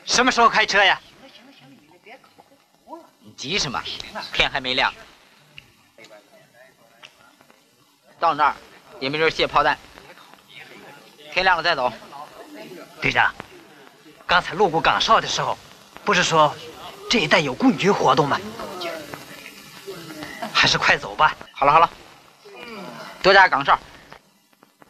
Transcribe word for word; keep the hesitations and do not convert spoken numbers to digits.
什么时候开车呀？ 你急什么？天还没亮。到那儿也没人卸炮弹，天亮了再走。 队长，刚才路过岗哨的时候，不是说这一带有共军活动吗？还是快走吧。 好了好了，多加岗哨。